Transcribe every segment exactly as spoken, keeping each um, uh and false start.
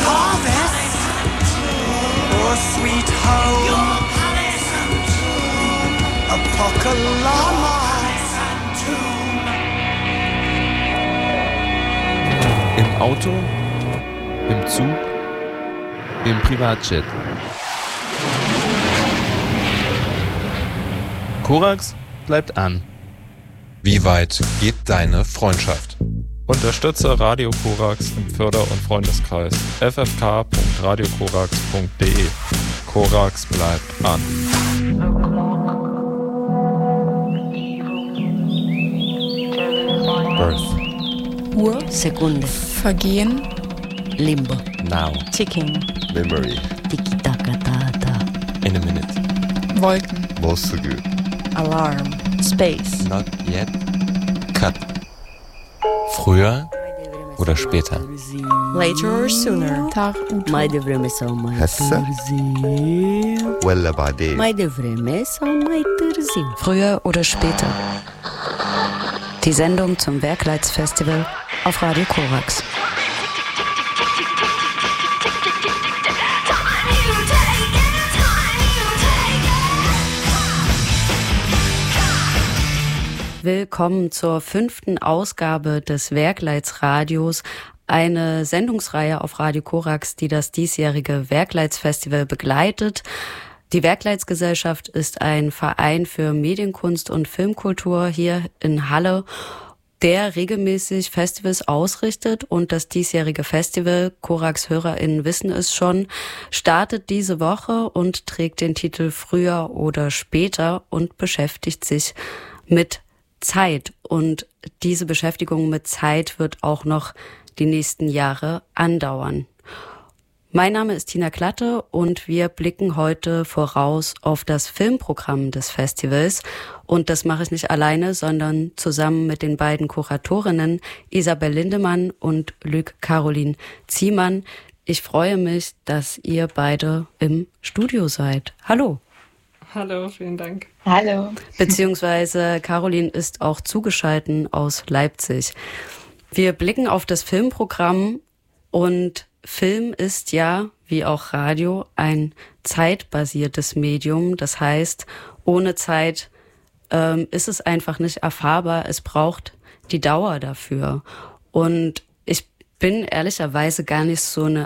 harvest, oh sweet home, Apocalypse. Im Auto, im Zug, im Privatjet. Korax bleibt an. Wie weit geht deine Freundschaft? Unterstütze Radio Korax im Förder- und Freundeskreis f f k punkt radio korax punkt d e. Korax bleibt an. Birth. Uhr, Sekunde, Vergehen, Limbo, Now. Ticking, Memory. Tiki-Taka-Tata, In a minute. Wolken, もうすぐ Alarm, Space. Not yet. Cut. Früher oder später? Later or sooner. Tag, Uto, Mai devreme sau mai هسه târziu. ولا بعدين؟ Mai devreme sau mai târziu. Früher oder später. Die Sendung zum Werkleitsfestival auf Radio Korax. Willkommen zur fünften Ausgabe des Werkleitsradios, eine Sendungsreihe auf Radio Korax, die das diesjährige Werkleitsfestival begleitet. Die Werkleitsgesellschaft ist ein Verein für Medienkunst und Filmkultur hier in Halle, der regelmäßig Festivals ausrichtet, und das diesjährige Festival, Korax-HörerInnen wissen es schon, startet diese Woche und trägt den Titel Früher oder später und beschäftigt sich mit Zeit. Und diese Beschäftigung mit Zeit wird auch noch die nächsten Jahre andauern. Mein Name ist Tina Klatte und wir blicken heute voraus auf das Filmprogramm des Festivals. Und das mache ich nicht alleine, sondern zusammen mit den beiden Kuratorinnen Isabel Lindemann und Luc Caroline Ziemann. Ich freue mich, dass ihr beide im Studio seid. Hallo. Hallo, vielen Dank. Hallo. Beziehungsweise Caroline ist auch zugeschaltet aus Leipzig. Wir blicken auf das Filmprogramm, und Film ist ja, wie auch Radio, ein zeitbasiertes Medium. Das heißt, ohne Zeit ähm, ist es einfach nicht erfahrbar. Es braucht die Dauer dafür. Und ich bin ehrlicherweise gar nicht so eine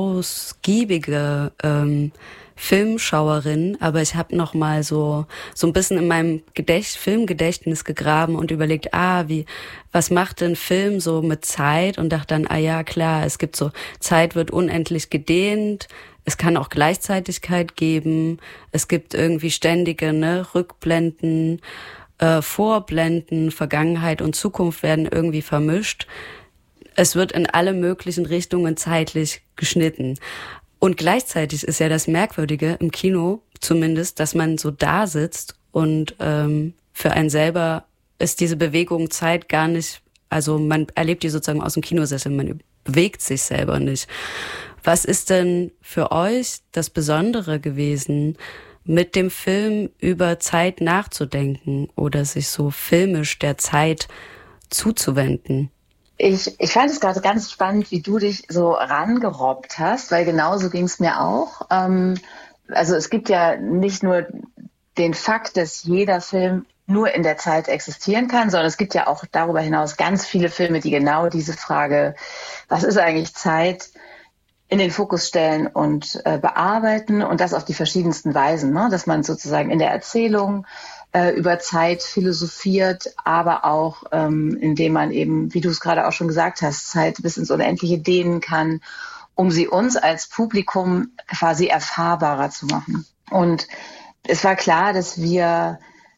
ausgiebige ähm, Filmschauerin, aber ich habe noch mal so so ein bisschen in meinem Gedächt- Filmgedächtnis gegraben und überlegt, ah, wie was macht denn Film so mit Zeit, und dachte dann, ah ja, klar, es gibt so, Zeit wird unendlich gedehnt, es kann auch Gleichzeitigkeit geben, es gibt irgendwie ständige, ne, Rückblenden, äh, Vorblenden, Vergangenheit und Zukunft werden irgendwie vermischt. Es wird in alle möglichen Richtungen zeitlich geschnitten. Und gleichzeitig ist ja das Merkwürdige im Kino zumindest, dass man so da sitzt und ähm, für einen selber ist diese Bewegung Zeit gar nicht, also man erlebt die sozusagen aus dem Kinosessel, man bewegt sich selber nicht. Was ist denn für euch das Besondere gewesen, mit dem Film über Zeit nachzudenken oder sich so filmisch der Zeit zuzuwenden? Ich, ich fand es gerade ganz spannend, wie du dich so rangerobbt hast, weil genauso ging es mir auch. Ähm, also es gibt ja nicht nur den Fakt, dass jeder Film nur in der Zeit existieren kann, sondern es gibt ja auch darüber hinaus ganz viele Filme, die genau diese Frage, was ist eigentlich Zeit, in den Fokus stellen und äh, bearbeiten, und das auf die verschiedensten Weisen, ne? Dass man sozusagen in der Erzählung über Zeit philosophiert, aber auch ähm, indem man eben, wie du es gerade auch schon gesagt hast, Zeit bis ins Unendliche dehnen kann, um sie uns als Publikum quasi erfahrbarer zu machen. Und es war klar, dass wir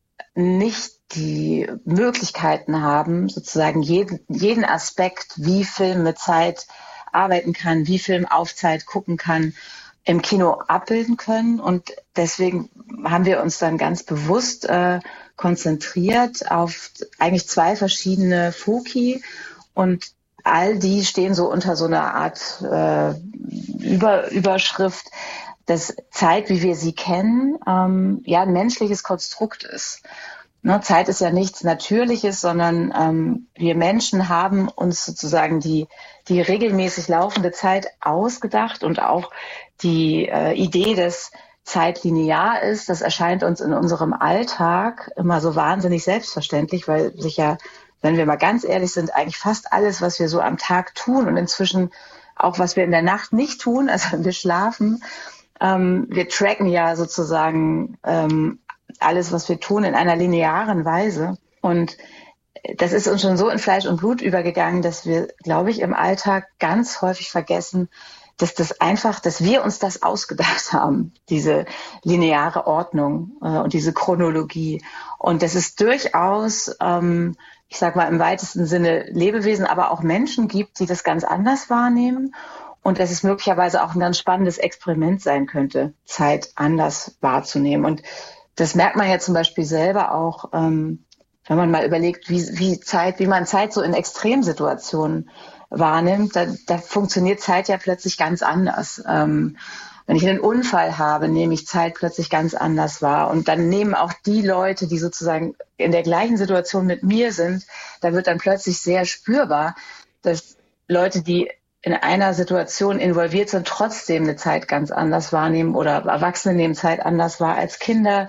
nicht die Möglichkeiten haben, sozusagen jeden, jeden Aspekt, wie Film mit Zeit arbeiten kann, wie Film auf Zeit gucken kann, im Kino abbilden können, und deswegen haben wir uns dann ganz bewusst äh, konzentriert auf eigentlich zwei verschiedene Foci, und all die stehen so unter so einer Art äh, Über, Überschrift, dass Zeit, wie wir sie kennen, ähm, ja ein menschliches Konstrukt ist. Ne, Zeit ist ja nichts Natürliches, sondern ähm, wir Menschen haben uns sozusagen die, die regelmäßig laufende Zeit ausgedacht und auch die äh, Idee, dass Zeit linear ist, das erscheint uns in unserem Alltag immer so wahnsinnig selbstverständlich, weil sich ja, wenn wir mal ganz ehrlich sind, eigentlich fast alles, was wir so am Tag tun und inzwischen auch was wir in der Nacht nicht tun, also wir schlafen, ähm, wir tracken ja sozusagen ähm, alles, was wir tun, in einer linearen Weise. Und das ist uns schon so in Fleisch und Blut übergegangen, dass wir, glaube ich, im Alltag ganz häufig vergessen, dass das einfach, dass wir uns das ausgedacht haben, diese lineare Ordnung äh, und diese Chronologie. Und dass es durchaus, ähm, ich sage mal im weitesten Sinne Lebewesen, aber auch Menschen gibt, die das ganz anders wahrnehmen. Und dass es möglicherweise auch ein ganz spannendes Experiment sein könnte, Zeit anders wahrzunehmen. Und das merkt man ja zum Beispiel selber auch, ähm, wenn man mal überlegt, wie, wie Zeit, wie man Zeit so in Extremsituationen wahrnimmt, da, da funktioniert Zeit ja plötzlich ganz anders. Ähm, wenn ich einen Unfall habe, nehme ich Zeit plötzlich ganz anders wahr. Und dann nehmen auch die Leute, die sozusagen in der gleichen Situation mit mir sind, da wird dann plötzlich sehr spürbar, dass Leute, die in einer Situation involviert sind, trotzdem eine Zeit ganz anders wahrnehmen oder Erwachsene nehmen Zeit anders wahr als Kinder.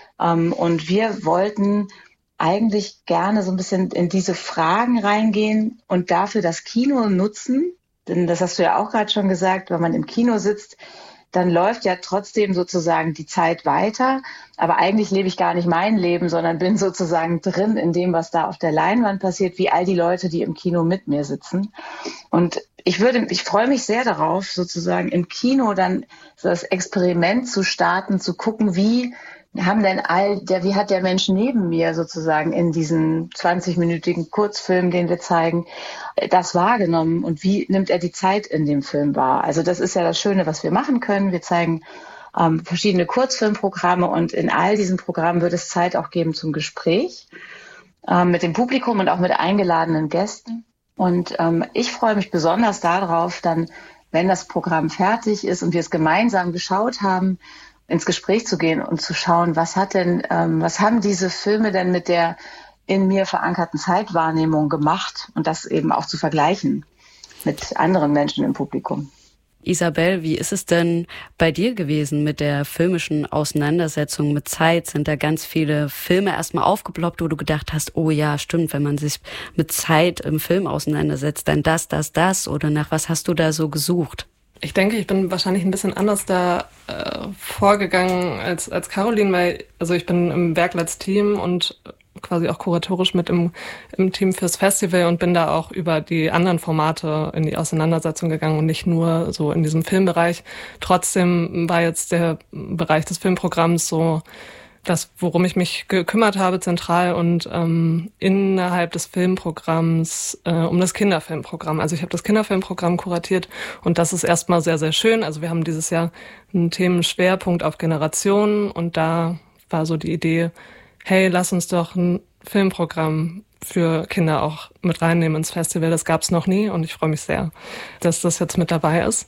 Und wir wollten eigentlich gerne so ein bisschen in diese Fragen reingehen und dafür das Kino nutzen. Denn das hast du ja auch gerade schon gesagt, wenn man im Kino sitzt, dann läuft ja trotzdem sozusagen die Zeit weiter. Aber eigentlich lebe ich gar nicht mein Leben, sondern bin sozusagen drin in dem, was da auf der Leinwand passiert, wie all die Leute, die im Kino mit mir sitzen. Und ich würde, ich freue mich sehr darauf, sozusagen im Kino dann so das Experiment zu starten, zu gucken, wie haben denn all der, wie hat der Mensch neben mir sozusagen in diesem zwanzigminütigen Kurzfilm, den wir zeigen, das wahrgenommen und wie nimmt er die Zeit in dem Film wahr? Also das ist ja das Schöne, was wir machen können. Wir zeigen ähm, verschiedene Kurzfilmprogramme und in all diesen Programmen wird es Zeit auch geben zum Gespräch ähm, mit dem Publikum und auch mit eingeladenen Gästen. Und ähm, ich freue mich besonders darauf, dann, wenn das Programm fertig ist und wir es gemeinsam geschaut haben, ins Gespräch zu gehen und zu schauen, was hat denn, ähm, was haben diese Filme denn mit der in mir verankerten Zeitwahrnehmung gemacht und das eben auch zu vergleichen mit anderen Menschen im Publikum. Isabel, wie ist es denn bei dir gewesen mit der filmischen Auseinandersetzung mit Zeit? Sind da ganz viele Filme erstmal aufgeploppt, wo du gedacht hast, oh ja, stimmt, wenn man sich mit Zeit im Film auseinandersetzt, dann das, das, das, oder nach was hast du da so gesucht? Ich denke, ich bin wahrscheinlich ein bisschen anders da äh, vorgegangen als als Caroline, weil also ich bin im Werkleitsteam und quasi auch kuratorisch mit im im Team fürs Festival und bin da auch über die anderen Formate in die Auseinandersetzung gegangen und nicht nur so in diesem Filmbereich. Trotzdem war jetzt der Bereich des Filmprogramms so das, worum ich mich gekümmert habe, zentral und ähm, innerhalb des Filmprogramms äh, um das Kinderfilmprogramm. Also ich habe das Kinderfilmprogramm kuratiert und das ist erstmal sehr, sehr schön. Also wir haben dieses Jahr einen Themenschwerpunkt auf Generationen und da war so die Idee, hey, lass uns doch ein Filmprogramm für Kinder auch mit reinnehmen ins Festival. Das gab es noch nie und ich freue mich sehr, dass das jetzt mit dabei ist.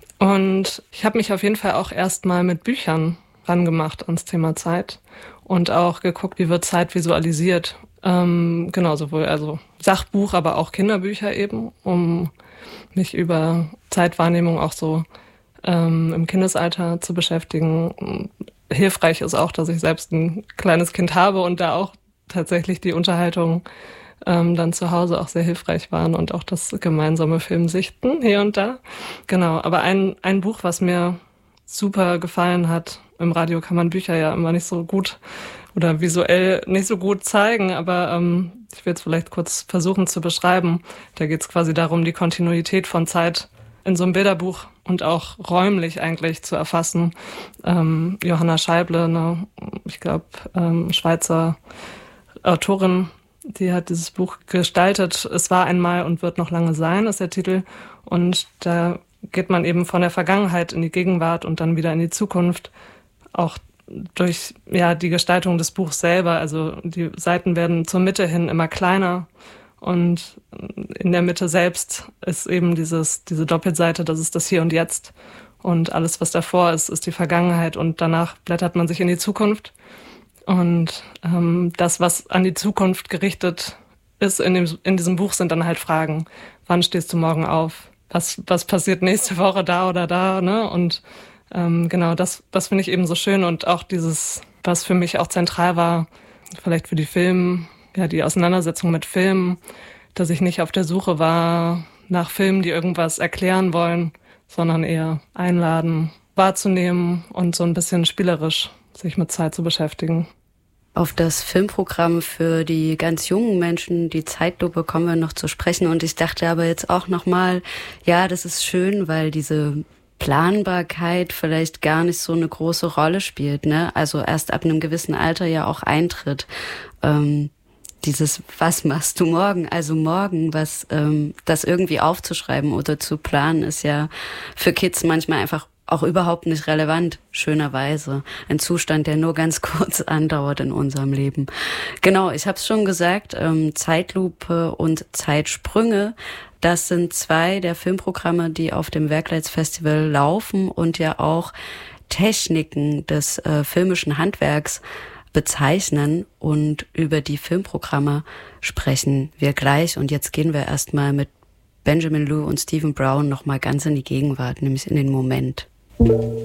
Und ich habe mich auf jeden Fall auch erstmal mit Büchern rangemacht ans Thema Zeit und auch geguckt, wie wird Zeit visualisiert. Ähm, genau, sowohl also Sachbuch, aber auch Kinderbücher eben, um mich über Zeitwahrnehmung auch so ähm, im Kindesalter zu beschäftigen. Hilfreich ist auch, dass ich selbst ein kleines Kind habe und da auch tatsächlich die Unterhaltung ähm, dann zu Hause auch sehr hilfreich waren und auch das gemeinsame Filmsichten hier und da. Genau, aber ein, ein Buch, was mir super gefallen hat, im Radio kann man Bücher ja immer nicht so gut oder visuell nicht so gut zeigen, aber ähm, ich will es vielleicht kurz versuchen zu beschreiben. Da geht es quasi darum, die Kontinuität von Zeit in so einem Bilderbuch und auch räumlich eigentlich zu erfassen. Ähm, Johanna Scheible, eine, ich glaube, ähm, Schweizer Autorin, die hat dieses Buch gestaltet. Es war einmal und wird noch lange sein, ist der Titel. Und da geht man eben von der Vergangenheit in die Gegenwart und dann wieder in die Zukunft, auch durch ja die Gestaltung des Buchs selber. Also die Seiten werden zur Mitte hin immer kleiner und in der Mitte selbst ist eben dieses diese Doppelseite, das ist das Hier und Jetzt und alles, was davor ist, ist die Vergangenheit und danach blättert man sich in die Zukunft Und ähm, das, was an die Zukunft gerichtet ist in, dem, in diesem Buch, sind dann halt Fragen. Wann stehst du morgen auf? Was, was passiert nächste Woche da oder da? Ne? Und ähm, genau, das, das finde ich eben so schön. Und auch dieses, was für mich auch zentral war, vielleicht für die Film, ja, die Auseinandersetzung mit Filmen, dass ich nicht auf der Suche war nach Filmen, die irgendwas erklären wollen, sondern eher einladen, wahrzunehmen und so ein bisschen spielerisch sich mit Zeit zu beschäftigen. Auf das Filmprogramm für die ganz jungen Menschen, die Zeitlupe, kommen wir noch zu sprechen. Und ich dachte aber jetzt auch nochmal, ja, das ist schön, weil diese Planbarkeit vielleicht gar nicht so eine große Rolle spielt, ne? Also erst ab einem gewissen Alter ja auch eintritt. Ähm, dieses, was machst du morgen? Also morgen, was, ähm, das irgendwie aufzuschreiben oder zu planen, ist ja für Kids manchmal einfach auch überhaupt nicht relevant, schönerweise. Ein Zustand, der nur ganz kurz andauert in unserem Leben. Genau, ich habe es schon gesagt, ähm, Zeitlupe und Zeitsprünge, das sind zwei der Filmprogramme, die auf dem Werkleitz-Festival laufen und ja auch Techniken des äh, filmischen Handwerks bezeichnen. Und über die Filmprogramme sprechen wir gleich. Und jetzt gehen wir erstmal mit Benjamin Liu und Stephen Brown nochmal ganz in die Gegenwart, nämlich in den Moment.